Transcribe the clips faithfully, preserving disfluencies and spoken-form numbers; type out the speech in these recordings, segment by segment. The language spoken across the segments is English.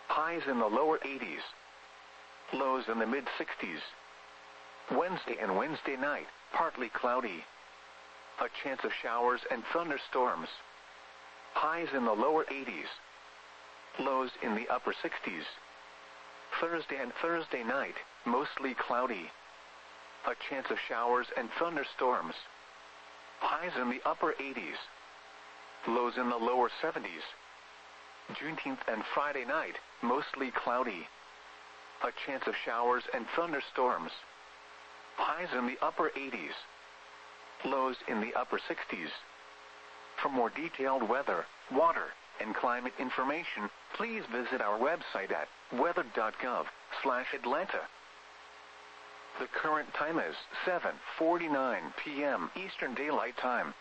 Highs in the lower eighties. Lows in the mid sixties. Wednesday and Wednesday night, partly cloudy. A chance of showers and thunderstorms. Highs in the lower eighties. Lows in the upper sixties. Thursday and Thursday night, mostly cloudy. A chance of showers and thunderstorms. Highs in the upper eighties. Lows in the lower seventies. Juneteenth and Friday night, mostly cloudy. A chance of showers and thunderstorms. Highs in the upper eighties. Lows in the upper sixties. For more detailed weather, water, and climate information, please visit our website at weather dot gov slash Atlanta. The current time is seven forty-nine p m Eastern Daylight Time.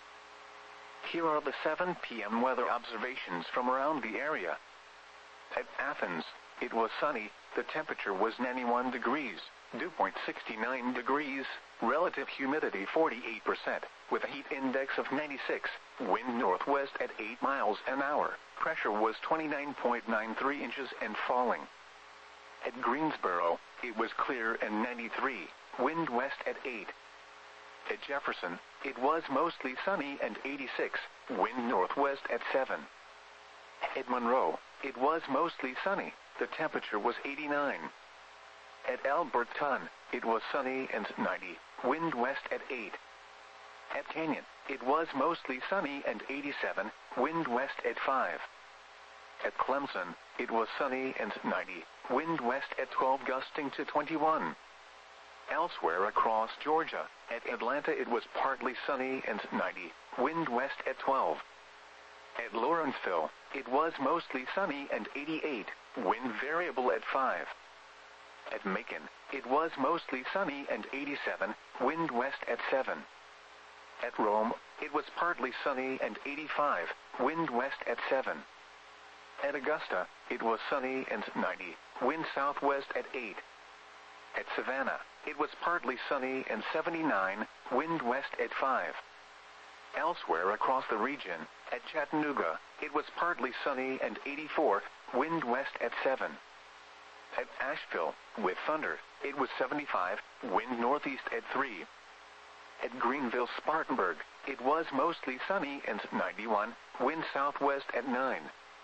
Here are the seven p m weather observations from around the area. At Athens, it was sunny, the temperature was ninety-one degrees, dew point sixty-nine degrees, relative humidity forty-eight percent, with a heat index of ninety-six, wind northwest at eight miles an hour, pressure was twenty-nine point nine three inches and falling. At Greensboro, it was clear and ninety-three, wind west at eight. At Jefferson, it was mostly sunny and eighty-six, wind northwest at seven. At Monroe, it was mostly sunny, the temperature was eighty-nine. At Alberton, it was sunny and ninety, wind west at eight. At Canyon, it was mostly sunny and eighty-seven, wind west at five. At Clemson, it was sunny and ninety, wind west at twelve gusting to twenty-one. Elsewhere across Georgia, at Atlanta it was partly sunny and ninety, wind west at twelve. At Lawrenceville, it was mostly sunny and eighty-eight, wind variable at five. At Macon, it was mostly sunny and eighty-seven, wind west at seven. At Rome, it was partly sunny and eighty-five, wind west at seven. At Augusta, it was sunny and ninety, wind southwest at eight. At Savannah, it was partly sunny and seventy-nine, wind west at five. Elsewhere across the region, at Chattanooga, it was partly sunny and eighty-four, wind west at seven. At Asheville, with thunder, it was seventy-five, wind northeast at three. At Greenville-Spartanburg, it was mostly sunny and ninety-one, wind southwest at nine.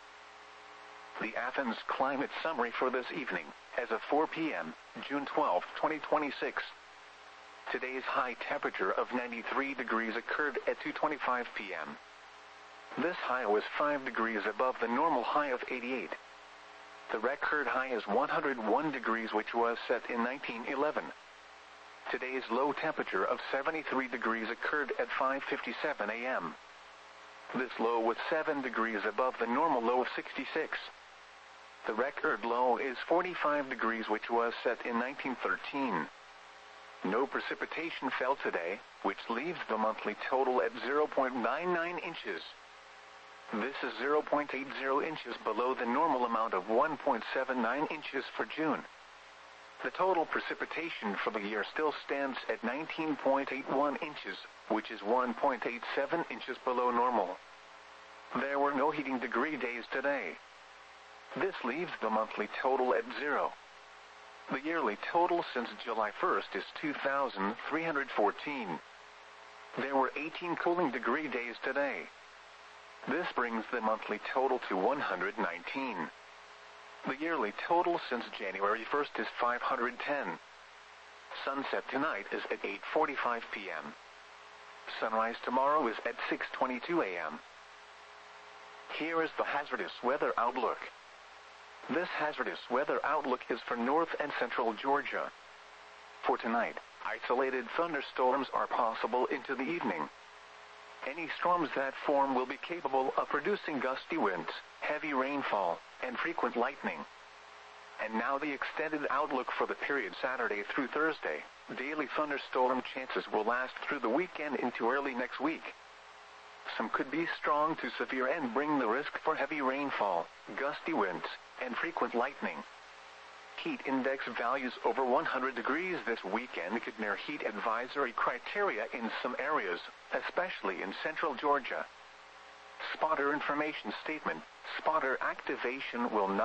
The Athens Climate Summary for this evening, as of four p m, June twelfth, twenty twenty-six. Today's high temperature of ninety-three degrees occurred at two twenty-five p m This high was five degrees above the normal high of eighty-eight. The record high is one hundred one degrees, which was set in nineteen eleven. Today's low temperature of seventy-three degrees occurred at five fifty-seven a m This low was seven degrees above the normal low of sixty-six. The record low is forty-five degrees, which was set in nineteen thirteen. No precipitation fell today, which leaves the monthly total at zero point nine nine inches. This is zero point eight zero inches below the normal amount of one point seven nine inches for June. The total precipitation for the year still stands at nineteen point eight one inches, which is one point eight seven inches below normal. There were no heating degree days today. This leaves the monthly total at zero. The yearly total since July first is two thousand three hundred fourteen. There were eighteen cooling degree days today. This brings the monthly total to one hundred nineteen. The yearly total since January first is five hundred ten. Sunset tonight is at eight forty-five p m Sunrise tomorrow is at six twenty-two a m Here is the hazardous weather outlook. This hazardous weather outlook is for north and central Georgia. For tonight, isolated thunderstorms are possible into the evening. Any storms that form will be capable of producing gusty winds, heavy rainfall, and frequent lightning. And now the extended outlook for the period Saturday through Thursday. Daily thunderstorm chances will last through the weekend into early next week. Some could be strong to severe and bring the risk for heavy rainfall, gusty winds, and frequent lightning. Heat index values over one hundred degrees this weekend could near heat advisory criteria in some areas, especially in central Georgia. Spotter information statement: spotter activation will not